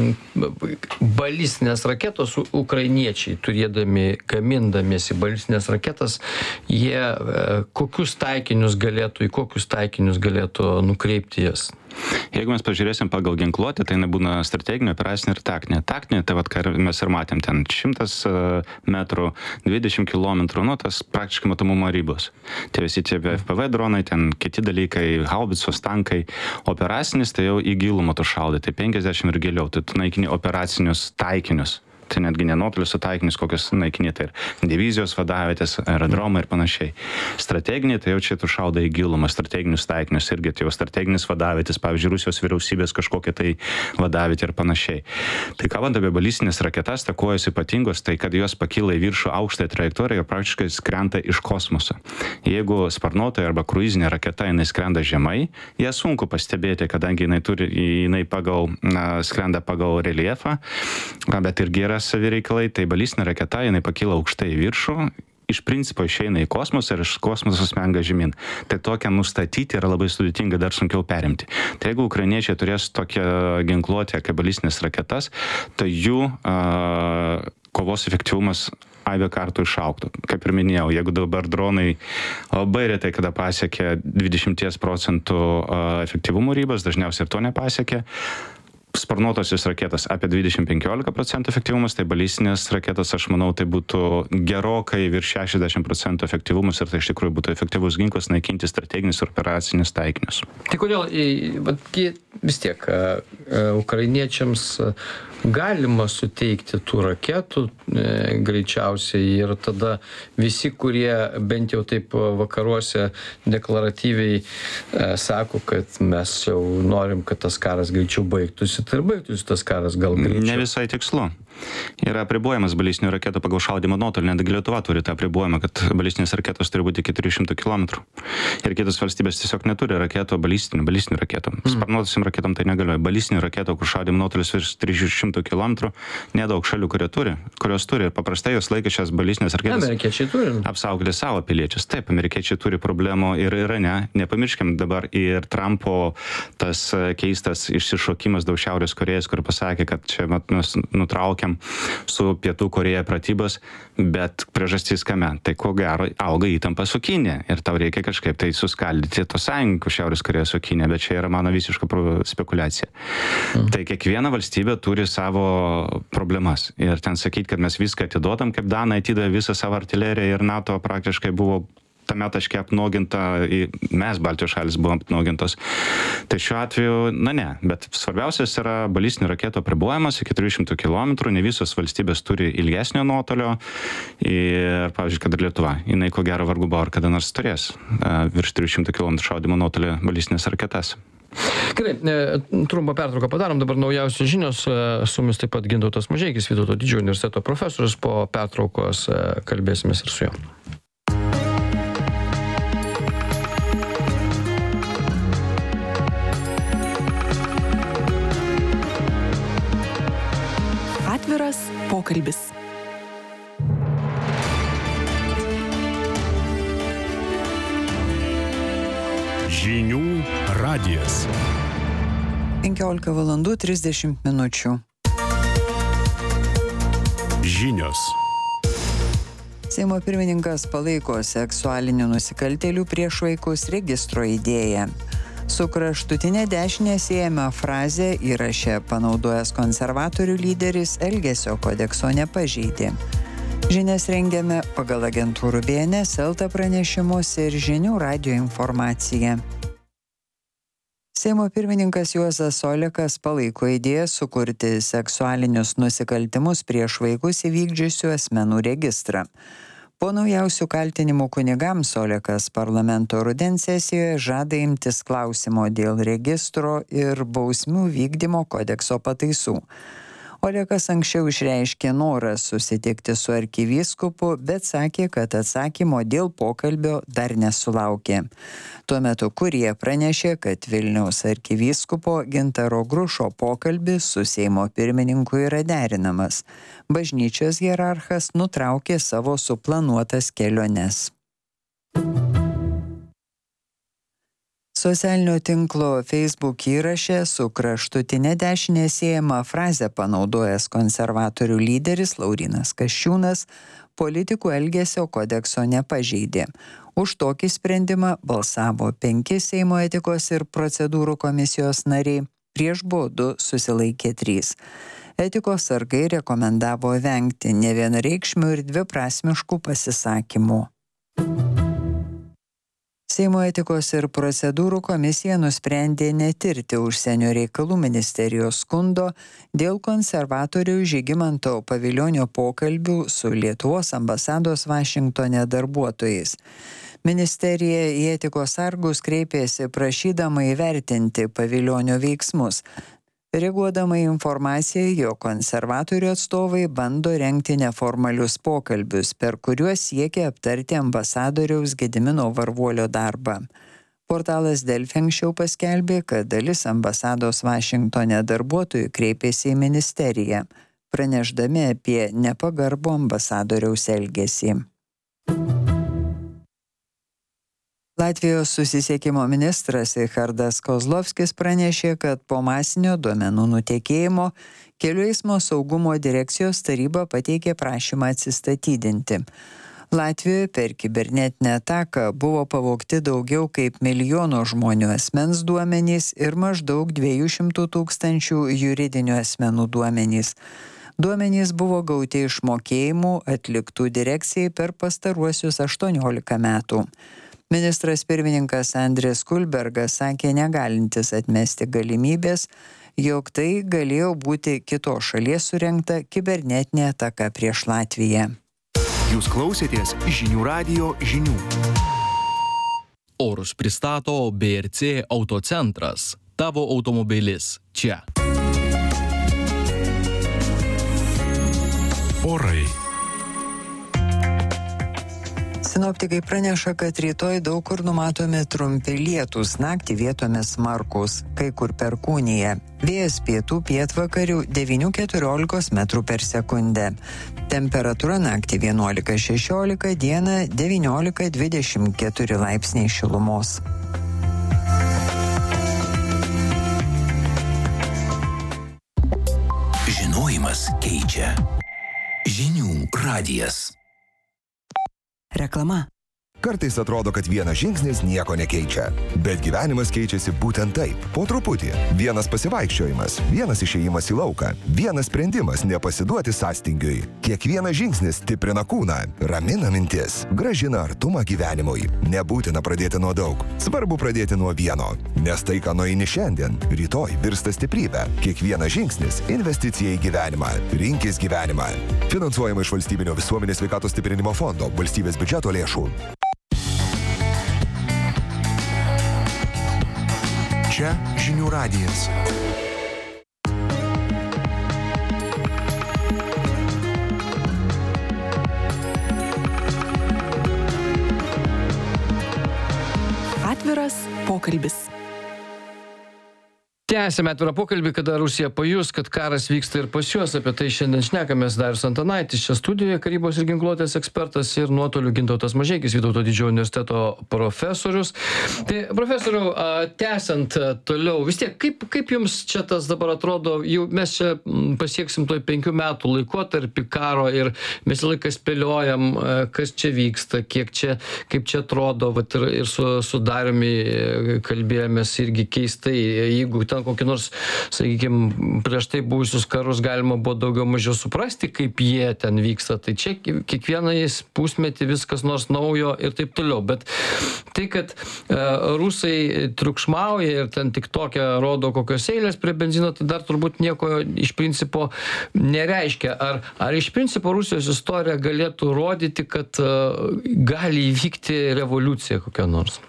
Speaker 6: Balistinės raketos ukrainiečiai, turėdami, gamindamiesi balistinės raketas, jie kokius taikinius galėtų, į kokius taikinius galėtų nukreipti jas?
Speaker 7: Jeigu mes pažiūrėsim pagal ginkluotę, tai nebūna strateginė, operacinė ir taktinė. Taktinė, tai vat, ką mes ir matėm ten šimtas metrų, dvidešimt kilometrų, nu, tas praktiškai matomumo ribos. Tai visi tie F P V dronai, ten kiti dalykai, haubicos, tankai. Operacinis, tai jau į gilumą tu šaudai, tai penkiasdešimt ir giliau, tai tu naikini operacinius taikinius. Tai netgi nenotolius taikinius, kokius naikini, tai ir divizijos vadavietės, aerodromai ir panašiai. Strateginiai, tai jau čia tu šaudai į gilumą, strateginius taikinius irgi, tai jau strateginis vadavietės, pavyzdžiui, Rusijos vyriausybės kažkokia tai vadavietė ir panašiai. Tai kalbant apie balistinės raketas, tai kuo jos ypatingos, tai kad jos pakyla į viršų aukštąją trajektoriją ir praktiškai skrenda iš kosmoso. Jeigu sparnuotoja arba kruizinė raketa, jinai skrenda žemai, ją sunku pastebėti, kadangi jinai, turi, jinai pagal, na, skrenda pagal reljefą, bet irgi yra savireikalai, tai balistinė raketa, jinai pakyla aukštai į viršų, iš principo išeina į kosmosą ir iš kosmoso smenga žemyn. Tai tokią nustatyti yra labai sudėtinga, dar sunkiau perimti. Tai jeigu ukrainiečiai turės tokią ginkluotę kaip balistinės raketas, tai jų a, kovos efektyvumas aibę kartų išaugtų. Kaip ir minėjau, jeigu dabar dronai labai retai kada pasiekia dvidešimt procentų efektyvumo ribas, dažniausiai ir to nepasiekia. Sparnuotosios raketos apie dvidešimt iki penkiolikos procentų efektyvumas, tai balistinės raketos, aš manau, tai būtų gerokai virš šešiasdešimt procentų efektyvumas ir tai iš tikrųjų būtų efektyvus ginklas naikinti strateginius ir operacinius taikinius.
Speaker 6: Tai kodėl vis tiek ukrainiečiams galima suteikti tų raketų e, greičiausiai ir tada visi, kurie bent jau taip vakaruose deklaratyviai e, sako, kad mes jau norim, kad tas karas greičiau baigtųsi, tai ir baigtųsi tas karas gal greičiau.
Speaker 7: Ne visai tikslu. Yra apribojamas balistinių raketų pagal šaudimo nuotolį, netgi Lietuva turi tą apribojimą, kad balistinės raketos turi būti iki keturių šimtų kilometrų. Ir kitos valstybės tiesiog neturi raketų, balistinių, balistinių raketų. Mm. Sparnuotosiam raketom tai negalioja. Balistinių raketų, kur šaudimo nuotolis virš trijų šimtų kilometrų, nedaug šalių, kurie turi, kurios turi. Ir paprastai jos laikia šias balistinės raketas.
Speaker 6: Amerikiečiai turi.
Speaker 7: Apsaugoti savo piliečius. Taip, amerikiečiai turi problemų ir Irane. Nepamirškim dabar ir Trumpo tas keistas išsišokimas daug Šiaurės Korėjos, kur pasakė, kad čia mat, mes nutraukėm su Pietų Korėja pratybos, bet priežastis kame? Tai ko gero auga įtampa su Kinija ir tau reikia kažkaip tai suskaldyti to sąjungų Šiaurės Korėjos su Kinija, bet čia yra mano visiška spekulacija. Mm. Tai kiekviena valstybė turi savo problemas ir ten sakyti, kad mes viską atiduodam, kaip Danai atidavė visą savo artileriją ir NATO praktiškai buvo tame taške apnoginta, mes Baltijos šalis buvom apnogintos. Tai šiuo atveju, na ne, bet svarbiausias yra balistinių raketų apribojimas iki trijų šimtų kilometrų, ne visos valstybės turi ilgesnio nuotolio ir, pavyzdžiui, kad ir Lietuva, jinai ko gero vargu bau ar kada nors turės virš trijų šimtų kilometrų šaudimo nuotolio balistinės raketas.
Speaker 6: Gerai, trumpą pertrauką padarom, dabar naujausios žinios, su mumis taip pat Gintautas Mažeikis, Vytauto Didžiojo universiteto profesorius, po pertraukos kalbėsimės ir su juo.
Speaker 5: Atviras pokalbis.
Speaker 1: Žinių radijas.
Speaker 2: penkiolika valandų trisdešimt minučių.
Speaker 1: Žinios.
Speaker 2: Seimo pirmininkas palaiko seksualinių nusikaltėlių prieš vaikus registro idėją. Su kraštutinė dešinė siejama frazė įraše panaudojęs konservatorių lyderis Elgesio kodekso nepažeidė. Žinias rengiame pagal agentūrų B N S, Elta pranešimus ir Žinių radijo informaciją. Seimo pirmininkas Juozas Olekas palaiko idėją sukurti seksualinius nusikaltimus prieš vaikus įvykdžiusių asmenų registrą. Po naujausių kaltinimų kunigams Olekas parlamento rudens sesijoje žada imtis klausimo dėl registro ir bausmių vykdymo kodekso pataisų. Olekas anksčiau išreiškė norą susitikti su arkivyskupu, bet sakė, kad atsakymo dėl pokalbio dar nesulaukė. Tuo metu Kurie pranešė, kad Vilniaus arkivyskupo Gintaro Grušo pokalbis su Seimo pirmininku yra derinamas. Bažnyčios hierarchas nutraukė savo suplanuotas keliones. Socialinio tinklo Facebook įraše su kraštutinė dešinė siejama frazę panaudojęs konservatorių lyderis Laurynas Kasčiūnas politikų elgesio kodekso nepažeidė. Už tokį sprendimą balsavo penki Seimo etikos ir procedūrų komisijos nariai, prieš buvo du, susilaikė trys. Etikos sargai rekomendavo vengti nevienareikšmių ir dviprasmiškų pasisakymų. Seimo etikos ir procedūrų komisija nusprendė netirti užsienio reikalų ministerijos skundo dėl konservatorių Žygimanto Pavilionio pokalbių su Lietuvos ambasados Vašingtone darbuotojais. Ministerija į etikos sargus kreipėsi prašydama įvertinti Pavilionio veiksmus, reaguodama į informaciją, jo konservatorių atstovai bando rengti neformalius pokalbius, per kuriuos siekia aptarti ambasadoriaus Gedimino Varvuolio darbą. Portalas Delfi anksčiau paskelbė, kad dalis ambasados Vašingtone darbuotojų kreipėsi į ministeriją, pranešdami apie nepagarbų ambasadoriaus elgesį. Latvijos susisiekimo ministras Richardas Kozlovskis pranešė, kad po masinio duomenų nutekėjimo Kelių eismo saugumo direkcijos taryba pateikė prašymą atsistatydinti. Latvijoje per kibernetinę ataką buvo pavogti daugiau kaip milijono žmonių asmens duomenys ir maždaug dviejų šimtų tūkstančių juridinių asmenų duomenys. Duomenys buvo gauti iš mokėjimų atliktų direkcijai per pastaruosius aštuoniolika metų. Ministras pirmininkas Andris Kulbergas sakė negalintis atmesti galimybės, jog tai galėjo būti kitos šalies surengta kibernetinė ataka prieš Latviją.
Speaker 1: Jūs klausėtės Žinių radijo žinių.
Speaker 9: Orus pristato B R C Autocentras. Tavo automobilis čia.
Speaker 1: Orai.
Speaker 2: Sinoptikai praneša, kad rytoj daug kur numatomi trumpi lietūs, naktį vietomis smarkūs, kai kur perkūnija. Vėjas pietų pietvakarių devyni keturiolika metrų per sekundę. Temperatūra naktį vienuolika šešiolika, dieną devyniolika dvidešimt keturi laipsniai šilumos.
Speaker 4: Žinojimas keičia. Žinių radijas.
Speaker 11: Reklama. Kartais atrodo, kad vienas žingsnis nieko nekeičia, bet gyvenimas keičiasi būtent taip, po truputį. Vienas pasivaikščiojimas, vienas išėjimas į lauką, vienas sprendimas nepasiduoti sąstingiui. Kiekvienas žingsnis stiprina kūną, ramina mintis, gražina artumą gyvenimui. Nebūtina pradėti nuo daug, svarbu pradėti nuo vieno, nes tai, ką nueini šiandien, rytoj virsta stiprybė. Kiekvienas žingsnis – investicija į gyvenimą. Rinkis gyvenimą. Finansuojama iš Valstybinio visuomenės sveikatos stiprinimo fondo, valstybės biudžeto lėšų.
Speaker 1: Čia žinių radijas.
Speaker 5: Atviras pokalbis.
Speaker 6: Tęsime atvirą pokalbį, kada Rusija pajus, kad karas vyksta ir pas juos. Apie tai šiandien šnekamės. Darius Antanaitis čia studijoje, karybos ir ginkluotės ekspertas, ir nuotoliu Gintautas Mažeikis, Vytauto didžiojo universiteto profesorius. Tai, profesoriau, tęsiant toliau, vis tiek, kaip, kaip jums čia tas dabar atrodo, jau mes čia pasieksim toj penkių metų laikotarpį karo ir mes laiką spėliojam, kas čia vyksta, kiek čia, kaip čia atrodo, vat, ir, ir su, su Dariumi kalbėjomės irgi keistai, jeigu ten kokį nors, sakykime, prieš tai buvusius karus galima buvo daugiau mažiau suprasti, kaip jie ten vyksta. Tai čia kiekvienais pusmetį vis kas nors naujo ir taip toliau. Bet tai, kad uh, rusai triukšmauja ir ten tik tokia rodo kokios eilės prie benzino, tai dar turbūt nieko iš principo nereiškia. Ar, ar iš principo Rusijos istorija galėtų rodyti, kad uh, gali įvykti revoliucija kokia nors?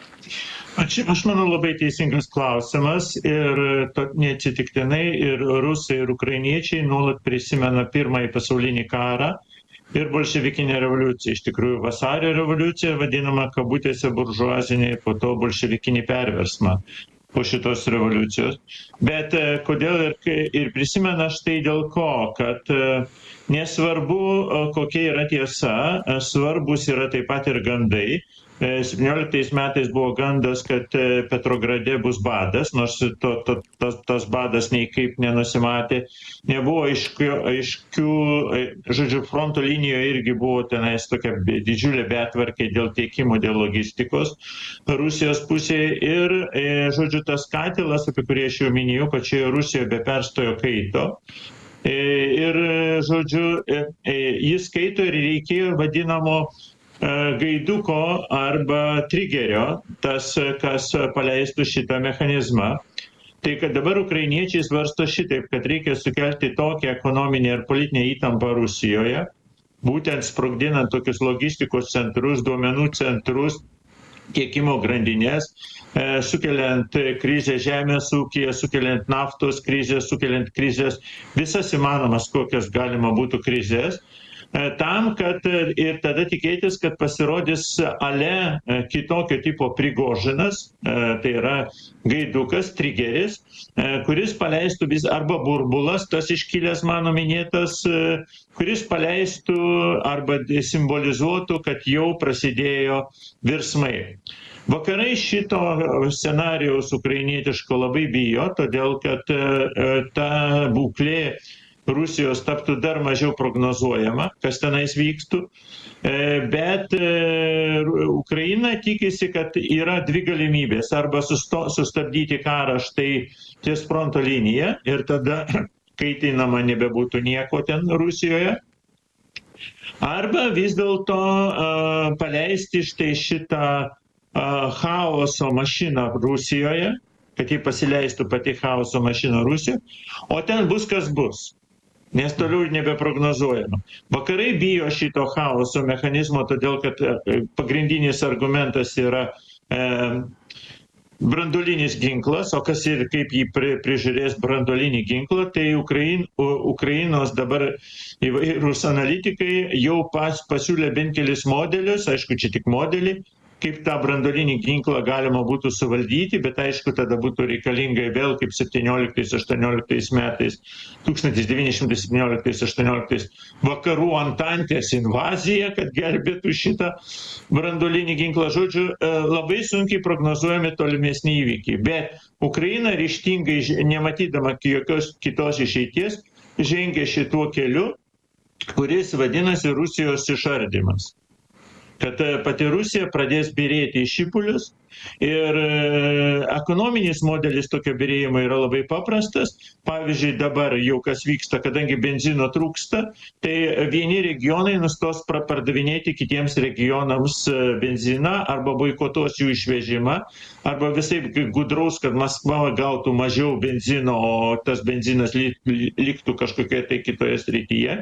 Speaker 8: Aš, aš manau, labai teisingas klausimas ir to neatsitiktinai ir rusai, ir ukrainiečiai nuolat prisimena pirmąjį pasaulinį karą ir bolševikinę revoliuciją. Iš tikrųjų, vasario revoliucija vadinama kabutėse buržuaziniai, po to bolševikinį perversmą po šitos revoliucijos. Bet kodėl ir, ir prisimena štai dėl ko, kad nesvarbu, kokia yra tiesa, svarbus yra taip pat ir gandai. septynioliktais metais buvo gandas, kad Petrograde bus badas, nors to, to, tas, tas badas nei kaip nenusimatė. Nebuvo aiškių, aiškių, žodžiu, fronto linijoje irgi buvo tenais tokia didžiulė betvarkė dėl tiekimo, dėl logistikos Rusijos pusėje. Ir, žodžiu, tas katilas, apie kurį aš jau minėjau, pačioje Rusijoje be perstojo kaito. Ir, žodžiu, jis kaito ir reikėjo vadinamo gaiduko arba trigerio, tas, kas paleistų šitą mechanizmą. Tai kad dabar ukrainiečiai svarsto šitaip, kad reikia sukelti tokią ekonominę ir politinę įtampą Rusijoje, būtent sprogdinant tokius logistikos centrus, duomenų centrus, tiekimo grandinės, sukeliant krizę žemės ūkyje, sukeliant naftos krizę, sukeliant krizės, visas įmanomas, kokias galima būtų krizės, tam, kad ir tada tikėtis, kad pasirodys ale kitokio tipo Prigožinas, tai yra gaidukas, trigeris, kuris paleistų vis, arba burbulas, tas iškilęs mano minėtas, kuris paleistų arba simbolizuotų, kad jau prasidėjo virsmai. Vakarai šito scenarijaus ukrainietiško labai bijo, todėl kad ta būklė Rusijos taptų dar mažiau prognozuojama, kas tenais vykstų, bet Ukraina tikisi, kad yra dvi galimybės, arba susto, sustabdyti karą štai ties fronto liniją ir tada kaitinama nebebūtų nieko ten Rusijoje, arba vis dėlto uh, paleisti štai šitą uh, chaoso mašiną Rusijoje, kad jį pasileistų pati chaoso mašina Rusijoje, o ten bus kas bus. Nes toliau nebeprognozuojama. Vakarai bijo šito chaoso mechanizmo, todėl kad pagrindinis argumentas yra e, branduolinis ginklas, o kas ir kaip jį pri, prižiūrės branduolinį ginklą, tai Ukrain, Ukrainos dabar įvairūs analitikai jau pas, pasiūlė bent kelis modelius, aišku, čia tik modelį, kaip tą branduolinį ginklą galima būtų suvaldyti, bet aišku, tada būtų reikalinga vėl kaip septynioliktais aštuonioliktais metais, tūkstantis devyni šimtai septynioliktais aštuonioliktais vakarų antantės invazija, kad gelbėtų šitą branduolinį ginklą. Žodžiu, labai sunkiai prognozuojami tolimesni įvykiai, bet Ukraina ryžtingai, nematydama jokios kitos išeities, žengia šituo keliu, kuris vadinasi Rusijos išardymas. Kad pati Rusija pradės byrėti į šipulius ir ekonominis modelis tokio byrėjimo yra labai paprastas. Pavyzdžiui, dabar jau kas vyksta, kadangi benzino trūksta, tai vieni regionai nustos pardavinėti kitiems regionams benziną arba boikotuos jų išvežimą, arba visai gudraus, kad Maskva gautų mažiau benzino, o tas benzinas liktų kažkokioje tai kitoje srityje.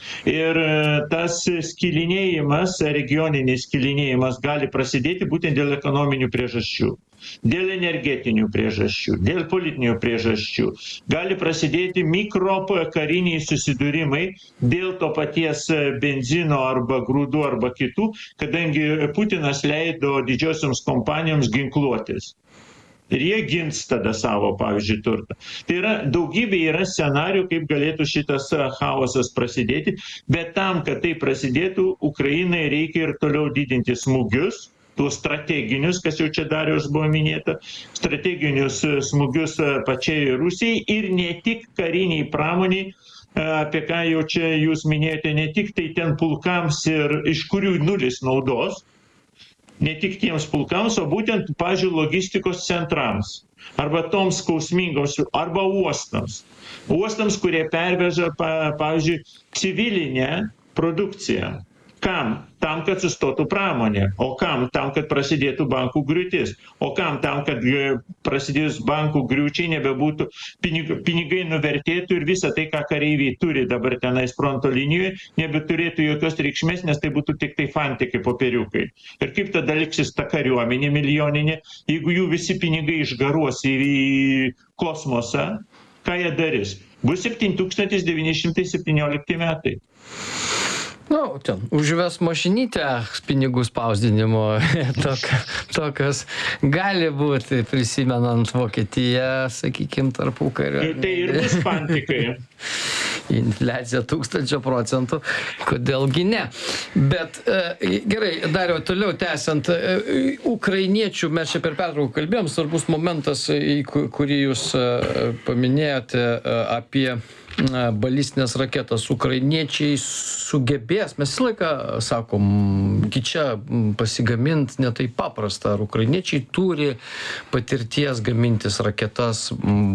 Speaker 8: Ir tas skilinėjimas, regioninis skilinėjimas gali prasidėti būtent dėl ekonominių priežasčių, dėl energetinių priežasčių, dėl politinių priežasčių. Gali prasidėti mikrokariniai susidūrimai dėl to paties benzino arba grūdų arba kitų, kadangi Putinas leido didžiosioms kompanijoms ginkluotis. Ir jie gins tada savo, pavyzdžiui, turtą. Tai yra daugybė yra scenarių, kaip galėtų šitas chaosas prasidėti, bet tam, kad tai prasidėtų, Ukrainai reikia ir toliau didinti smūgius, tuos strateginius, kas jau čia Dariaus buvo minėta, strateginius smūgius pačiai Rusijai ir ne tik kariniai pramoniai, apie ką jau čia jūs minėjote, ne tik tai ten pulkams ir iš kurių nulis naudos, ne tik tiems pulkams, o būtent, pavyzdžiui, logistikos centrams, arba toms skausmingoms, arba uostams. Uostams, kurie perveža, pavyzdžiui, civilinę produkciją. Kam? Tam, kad sustotų pramonė. O kam? Tam, kad prasidėtų bankų griūtis. O kam? Tam, kad prasidėjus bankų griūčiai nebebūtų pinigai, pinigai nuvertėtų ir visa tai, ką kareiviai turi dabar tenais fronto linijoje, nebeturėtų jokios reikšmės, nes tai būtų tik tai fantikai, popieriukai. Ir kaip tada liksis ta kariuomenė milijoninė, jeigu jų visi pinigai išgaruos į kosmosą, ką jie darys? Bus tūkstantis devyni šimtai septyniolikti metai.
Speaker 6: Nu, ten, užves mašinytę pinigų spausdinimo, tokios gali būti, prisimenant Vokietiją, sakykime, tarpukario.
Speaker 8: Tai ir bus fantikai.
Speaker 6: Infliacija tūkstančio procentų, kodėlgi ne. Bet e, gerai, Dariau, toliau tęsiant, e, ukrainiečių, mes čia per pertrauką kalbėjom, svarbus momentas, į kurį jūs e, paminėjote e, apie balistinės raketas. Ukrainiečiai sugebės, mes visą laiką sakom, čia pasigaminti ne taip paprasta. Ar ukrainiečiai turi patirties gamintis raketas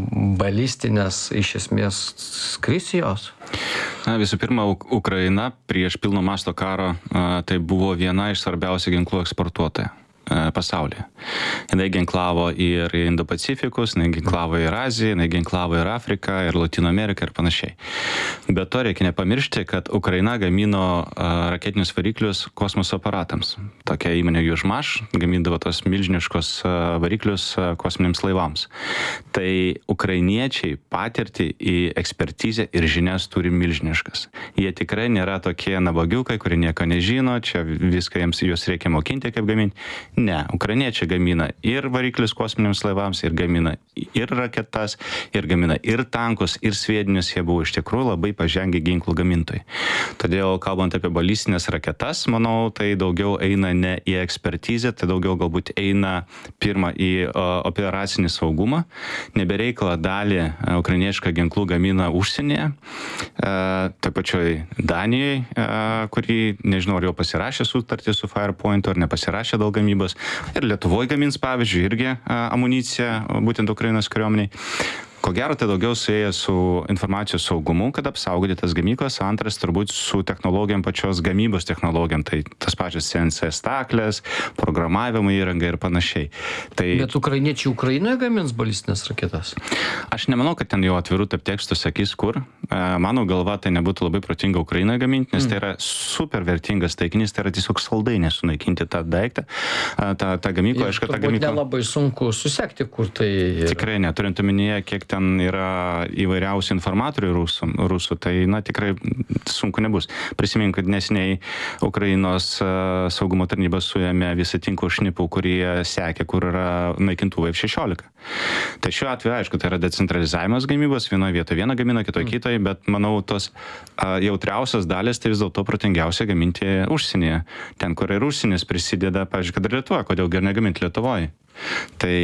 Speaker 6: balistinės, iš esmės skris jos?
Speaker 7: Na, visų pirma, Ukraina prieš pilno masto karo tai buvo viena iš svarbiausių ginklų eksportuotojų pasaulyje. Jinai ginklavo ir Indo-Pacifikus, jinai ginklavo ir Aziją, jinai ginklavo ir Afriką, ir Latino Ameriką ir panašiai. Bet to reikia nepamiršti, kad Ukraina gamino raketinius variklius kosmoso aparatams. Tokia įmonė Južmaš gamindavo tos milžiniškos variklius kosminiams laivams. Tai ukrainiečiai patirtį į ekspertizę ir žinias turi milžiniškas. Jie tikrai nėra tokie nabagiukai, kurie nieko nežino, čia viską jiems juos reikia mokinti, kaip gaminti. Ne, ukrainiečiai gamina ir variklius kosminiams laivams, ir gamina ir raketas, ir gamina ir tankus, ir sviedinius. Jie buvo iš tikrųjų labai pažengę ginklų gamintojai. Todėl, kalbant apie balistinės raketas, manau, tai daugiau eina ne į ekspertizę, tai daugiau galbūt eina pirmą į o, operacinį saugumą. Nebereikalą dalį ukrainietišką ginklų gamina užsienyje, e, taip pačioj Danijoje, e, kurį, nežinau, ar jau pasirašė sutartį su Firepoint, ar nepasirašė dėl gamybos. Ir Lietuvoje gamins, pavyzdžiui, irgi amuniciją, būtent Ukrainos kariuomeniai. Ko gero, tai daugiau suėję su informacijos saugumu, kad apsaugoti tas gamyklas, antras turbūt su technologijom, pačios gamybos technologijom, tai tas pačias C N C staklės, programavimo įranga ir panašiai. Tai...
Speaker 6: Bet ukrainiečiai Ukrainoje gamins balistinės raketas?
Speaker 7: Aš nemanau, kad ten jau atvirų tarp tekstų sakys, kur. Mano galva, tai nebūtų labai protinga Ukrainoje gaminti, nes mm. tai yra super vertingas taikinys, tai yra tiesiog saldainė sunaikinti tą daiktą, tą, tą gamyklą.
Speaker 6: Ir turbūt gamykla... nelabai sunku susekti, kur tai...
Speaker 7: Tikrai neturint omenyje, kiek ten yra įvairiausių informatorių rusų, rusų, tai, na, tikrai sunku nebus. Prisimink, kad nesiniai Ukrainos uh, saugumo tarnybos suėmė visą tinklą šnipų, kurie sekė, kur yra naikintuvai F šešiolika. Tai šiuo atveju, aišku, tai yra decentralizavimas gamybos, vienoje vietoje vieną gamina, kitoje mm. kitoje, bet manau, tos uh, jautriausios dalis, tai vis dėlto protingiausia gaminti užsienyje. Ten, kur ir užsienis prisideda, pavyzdžiui, kad ir Lietuva, kodėl gerai negaminti Lietuvoje. Tai...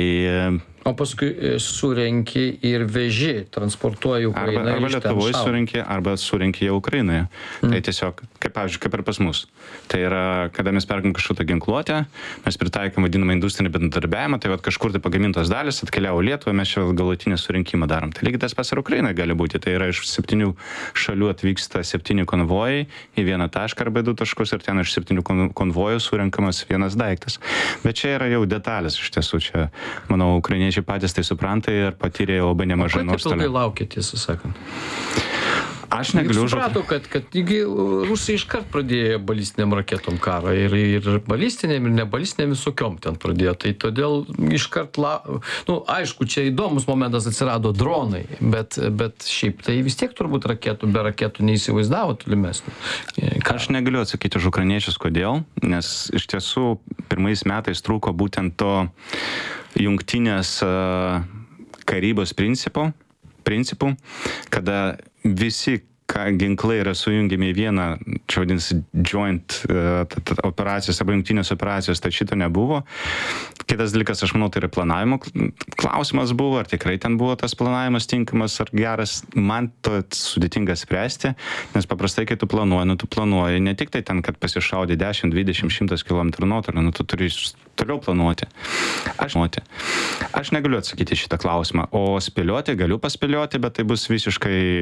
Speaker 6: O paskui surenki ir veži, transportuoji Ukrainą.
Speaker 7: Arba, arba Lietuvoje surenki, arba surenki jau Ukrainoje. Mm. Tai tiesiog, kaip, pavyzdžiui, kaip ir pas mus. Tai yra, kada mes perkam kažkokią ginkluotę, mes pritaikom vadinamą industrinį bendradarbiavimą, tai vat kažkur tai pagamintos dalis atkeliavo Lietuvą, mes čia galutinį surinkimą darom. Tai lygiai tas pas ir Ukrainoje gali būti. Tai yra iš septynių šalių atvyksta septyni konvojai į vieną tašką arba du taškus ir ten iš septynių konvojų surenkamas vienas daiktas. Bet čia yra jau detalės iš tiesų. Čia, manau, ukrainiečiai patys tai supranta ir patyrė labai nemažai nuostolių.
Speaker 6: O kaip ilgai laukė, tiesą sakant?
Speaker 7: Aš negaliu
Speaker 6: Juk suprato, kad, kad taigi, rusai iškart pradėjo balistiniam raketom karą ir, ir balistiniam, ir nebalistiniam visokiom ten pradėjo. Tai todėl iškart, la, nu, aišku, čia įdomus momentas atsirado dronai, bet, bet šiaip tai vis tiek turbūt raketų, be raketų neįsivaizdavo tolimesnių.
Speaker 7: Aš negaliu atsakyti už ukrainiečius, kodėl, nes iš tiesų pirmais metais trūko būtent to jungtinės uh, karybos principo, principų, kada visi ką ginklai yra sujungiami į vieną, čia vadinasi joint uh, operacijos arba jungtinės operacijos, tai šito nebuvo. Kitas dalykas, aš manau, tai yra planavimo klausimas buvo, ar tikrai ten buvo tas planavimas tinkamas ar geras. Man to sudėtinga spręsti, nes paprastai, kai tu planuoji, nu tu planuoji ne tik tai ten, kad pasišaudė dešimt, dvidešimt, šimtas kilometrų nuotolio, nu tu turi toliau planuoti. Aš, aš negaliu atsakyti šitą klausimą, o spėlioti galiu paspėlioti, bet tai bus visiškai